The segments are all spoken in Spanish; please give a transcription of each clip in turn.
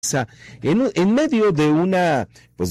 en medio de una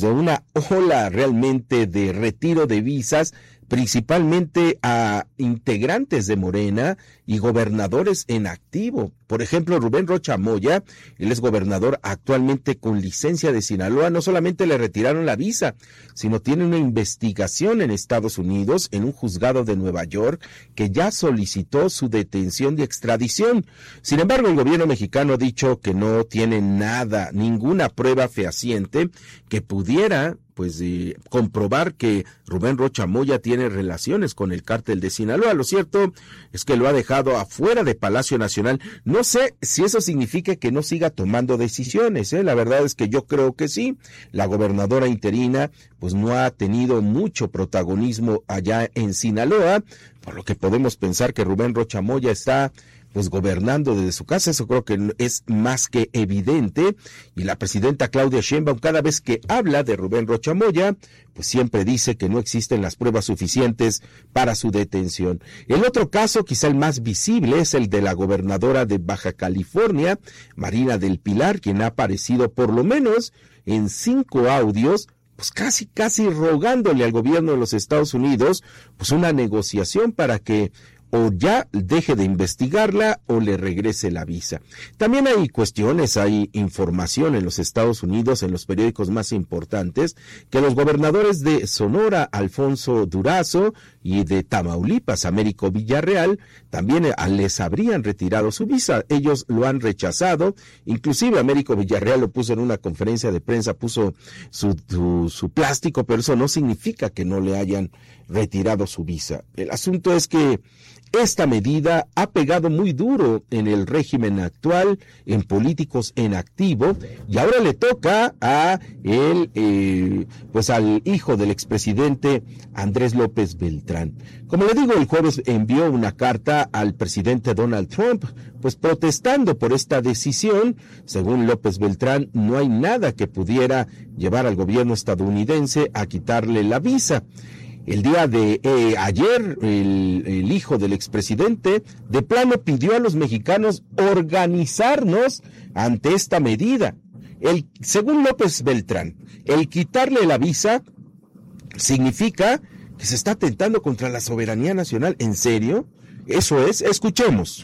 ola realmente de retiro de visas, principalmente a integrantes de Morena y gobernadores en activo. Por ejemplo, Rubén Rocha Moya, él es gobernador actualmente con licencia de Sinaloa, no solamente le retiraron la visa, sino tiene una investigación en Estados Unidos, en un juzgado de Nueva York, que ya solicitó su detención y extradición. Sin embargo, el gobierno mexicano ha dicho que no tiene ninguna prueba fehaciente que pudiera comprobar que Rubén Rocha Moya tiene relaciones con el cártel de Sinaloa. Lo cierto es que lo ha dejado afuera de Palacio Nacional. No sé si eso significa que no siga tomando decisiones, La verdad es que yo creo que sí. La gobernadora interina no ha tenido mucho protagonismo allá en Sinaloa, por lo que podemos pensar que Rubén Rocha Moya está gobernando desde su casa. Eso creo que es más que evidente, y la presidenta Claudia Sheinbaum, cada vez que habla de Rubén Rocha Moya, siempre dice que no existen las pruebas suficientes para su detención. El otro caso, quizá el más visible, es el de la gobernadora de Baja California, Marina del Pilar, quien ha aparecido por lo menos en 5 audios, casi rogándole al gobierno de los Estados Unidos, una negociación para que o ya deje de investigarla o le regrese la visa. También hay cuestiones, hay información en los Estados Unidos, en los periódicos más importantes, que los gobernadores de Sonora, Alfonso Durazo, y de Tamaulipas, Américo Villarreal, también les habrían retirado su visa. Ellos lo han rechazado. Inclusive Américo Villarreal lo puso en una conferencia de prensa, puso su plástico, pero eso no significa que no le hayan retirado su visa. El asunto es que esta medida ha pegado muy duro en el régimen actual, en políticos en activo, y ahora le toca al hijo del expresidente Andrés López Beltrán. Como le digo, el jueves envió una carta al presidente Donald Trump, protestando por esta decisión. Según López Beltrán, no hay nada que pudiera llevar al gobierno estadounidense a quitarle la visa. El día de ayer, el hijo del expresidente de plano pidió a los mexicanos organizarnos ante esta medida. Según López Beltrán, el quitarle la visa significa que se está atentando contra la soberanía nacional. ¿En serio? Eso es. Escuchemos.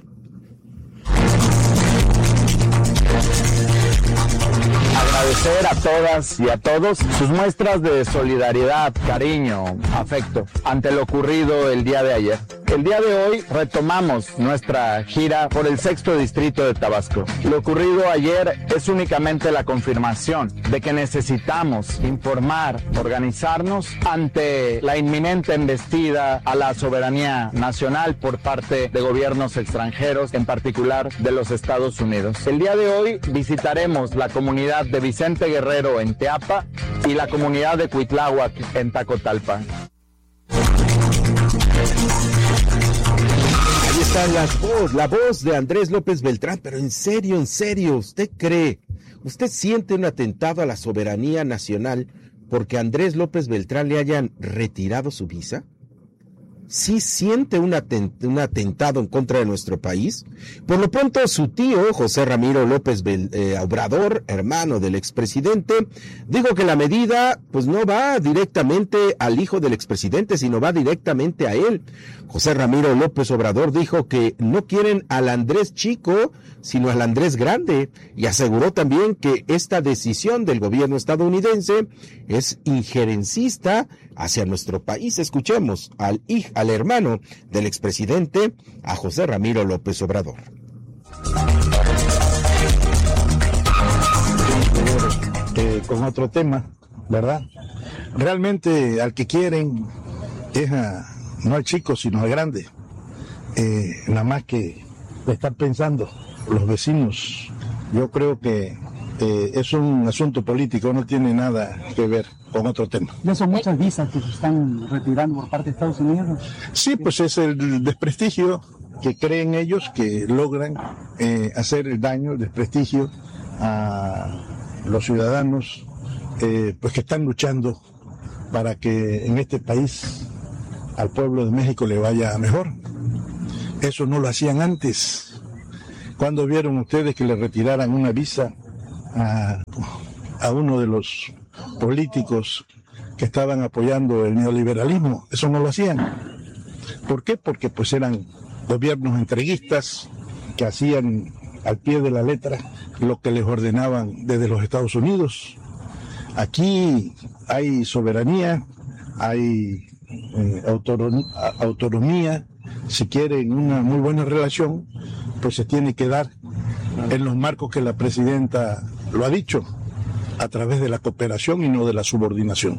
Agradecer a todas y a todos sus muestras de solidaridad, cariño, afecto ante lo ocurrido el día de ayer. El día de hoy retomamos nuestra gira por el 6º distrito de Tabasco. Lo ocurrido ayer es únicamente la confirmación de que necesitamos informar, organizarnos ante la inminente embestida a la soberanía nacional por parte de gobiernos extranjeros, en particular de los Estados Unidos. El día de hoy visitaremos la comunidad de Vicente Guerrero en Teapa y la comunidad de Cuitláhuac en Tacotalpa. Ahí está la voz de Andrés López Beltrán, pero en serio, ¿usted siente un atentado a la soberanía nacional porque a Andrés López Beltrán le hayan retirado su visa? ¿Sí siente un atentado en contra de nuestro país? Por lo pronto, su tío, José Ramiro López Obrador, hermano del expresidente, dijo que la medida no va directamente al hijo del expresidente, sino va directamente a él. José Ramiro López Obrador dijo que no quieren al Andrés chico, sino al Andrés grande, y aseguró también que esta decisión del gobierno estadounidense es injerencista hacia nuestro país. Escuchemos al hermano del expresidente, a José Ramiro López Obrador. Con otro tema, ¿verdad? Realmente al que quieren es no al chico, sino al grande. Nada más que estar pensando los vecinos. Yo creo que es un asunto político, no tiene nada que ver con otro tema. ¿Ya son muchas visas que se están retirando por parte de Estados Unidos? Sí, pues es el desprestigio que creen ellos que logran hacer el daño, el desprestigio a los ciudadanos pues que están luchando para que en este país al pueblo de México le vaya mejor. Eso no lo hacían antes. ¿Cuándo vieron ustedes que le retiraran una visa a uno de los políticos que estaban apoyando el neoliberalismo. Eso no lo hacían. ¿Por qué? Porque pues eran gobiernos entreguistas que hacían al pie de la letra lo que les ordenaban desde los Estados Unidos. Aquí hay soberanía, hay autonomía. Si quieren una muy buena relación, pues se tiene que dar en los marcos que la presidenta lo ha dicho, a través de la cooperación y no de la subordinación.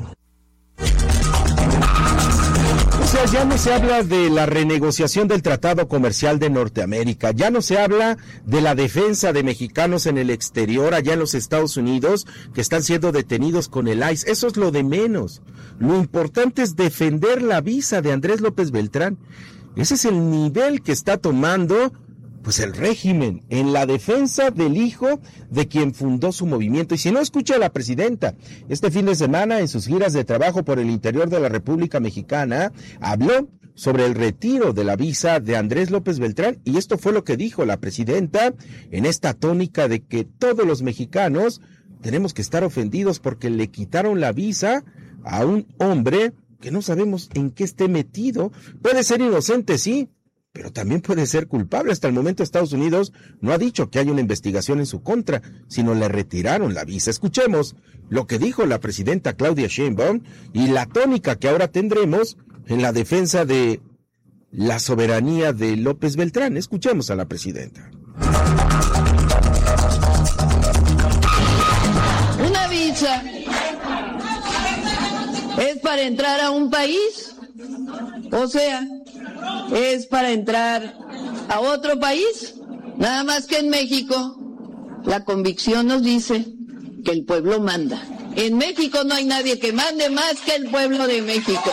O sea, ya no se habla de la renegociación del Tratado Comercial de Norteamérica, ya no se habla de la defensa de mexicanos en el exterior, allá en los Estados Unidos, que están siendo detenidos con el ICE. Eso es lo de menos. Lo importante es defender la visa de Andrés López Beltrán. Ese es el nivel que está tomando pues el régimen en la defensa del hijo de quien fundó su movimiento. Y si no, escucha a la presidenta. Este fin de semana, en sus giras de trabajo por el interior de la República Mexicana, habló sobre el retiro de la visa de Andrés López Beltrán, y esto fue lo que dijo la presidenta en esta tónica de que todos los mexicanos tenemos que estar ofendidos porque le quitaron la visa a un hombre que no sabemos en qué esté metido. Puede ser inocente, sí, pero también puede ser culpable. Hasta el momento Estados Unidos no ha dicho que hay una investigación en su contra, sino le retiraron la visa. Escuchemos lo que dijo la presidenta Claudia Sheinbaum y la tónica que ahora tendremos en la defensa de la soberanía de López Beltrán. Escuchemos a la presidenta. Una visa es para entrar a un país, o sea, es para entrar a otro país. Nada más que en México la convicción nos dice que el pueblo manda. En México no hay nadie que mande más que el pueblo de México.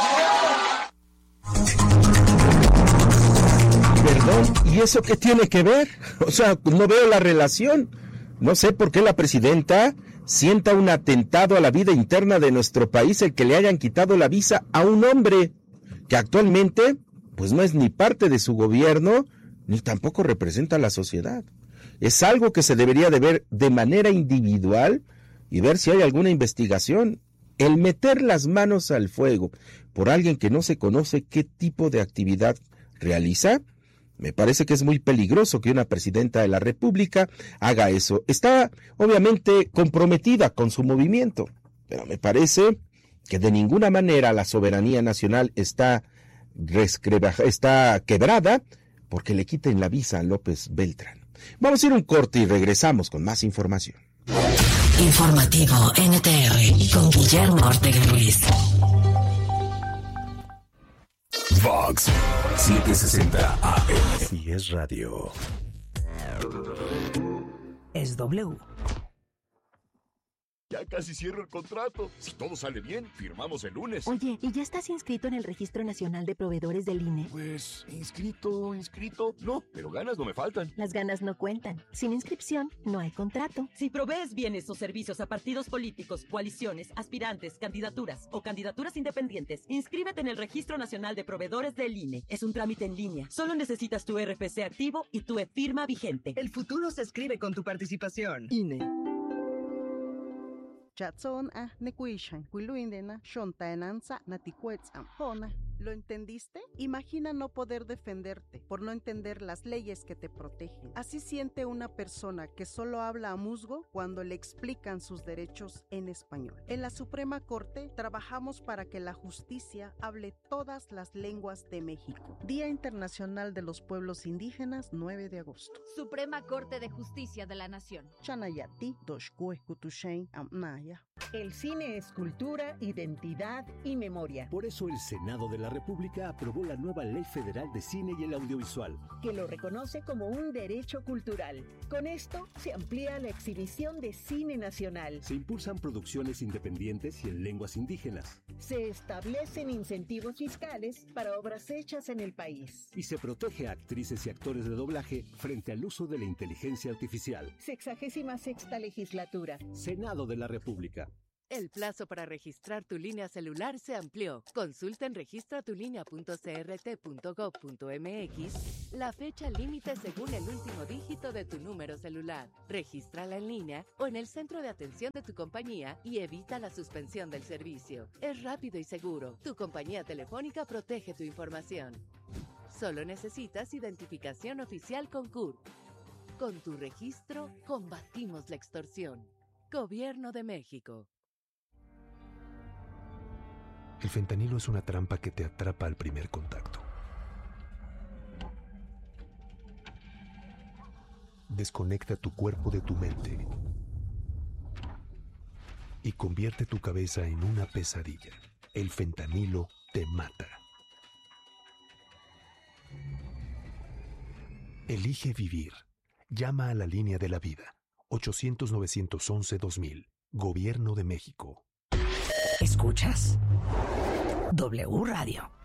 Perdón, ¿y eso qué tiene que ver? O sea, no veo la relación. No sé por qué la presidenta sienta un atentado a la vida interna de nuestro país el que le hayan quitado la visa a un hombre que actualmente pues no es ni parte de su gobierno, ni tampoco representa a la sociedad. Es algo que se debería de ver de manera individual y ver si hay alguna investigación. El meter las manos al fuego por alguien que no se conoce qué tipo de actividad realiza, me parece que es muy peligroso que una presidenta de la República haga eso. Está obviamente comprometida con su movimiento, pero me parece que de ninguna manera la soberanía nacional está quebrada porque le quiten la visa a López Beltrán. Vamos a ir a un corte y regresamos con más información. Informativo NTR con Guillermo Ortega Ruiz. Vox 760 AM. Si es radio. Es W. Ya casi cierro el contrato. Si todo sale bien, firmamos el lunes. Oye, ¿y ya estás inscrito en el Registro Nacional de Proveedores del INE? Pues, inscrito. No, pero ganas no me faltan. Las ganas no cuentan. Sin inscripción, no hay contrato. Si provees bienes o servicios a partidos políticos, coaliciones, aspirantes, candidaturas o candidaturas independientes, inscríbete en el Registro Nacional de Proveedores del INE. Es un trámite en línea. Solo necesitas tu RFC activo y tu e-firma vigente. El futuro se escribe con tu participación. INE. Chatson nekuishan, kuiluindena, shontaenanza, naticuetzam, jona. ¿Lo entendiste? Imagina no poder defenderte por no entender las leyes que te protegen. Así siente una persona que solo habla a musgo cuando le explican sus derechos en español. En la Suprema Corte trabajamos para que la justicia hable todas las lenguas de México. Día Internacional de los Pueblos Indígenas, 9 de agosto. Suprema Corte de Justicia de la Nación. Chanayati, Doshkue, Kutushain, Amnaya. El cine es cultura, identidad y memoria. Por eso el Senado de la República aprobó la nueva Ley Federal de Cine y el Audiovisual, que lo reconoce como un derecho cultural. Con esto se amplía la exhibición de cine nacional. Se impulsan producciones independientes y en lenguas indígenas. Se establecen incentivos fiscales para obras hechas en el país. Y se protege a actrices y actores de doblaje frente al uso de la inteligencia artificial. 66ª legislatura. Senado de la República. El plazo para registrar tu línea celular se amplió. Consulta en registratulinea.crt.gov.mx la fecha límite según el último dígito de tu número celular. Regístrala en línea o en el centro de atención de tu compañía y evita la suspensión del servicio. Es rápido y seguro. Tu compañía telefónica protege tu información. Solo necesitas identificación oficial con CURP. Con tu registro, combatimos la extorsión. Gobierno de México. El fentanilo es una trampa que te atrapa al primer contacto. Desconecta tu cuerpo de tu mente y convierte tu cabeza en una pesadilla. El fentanilo te mata. Elige vivir. Llama a la línea de la vida. 800-911-2000. Gobierno de México. ¿Escuchas? W Radio.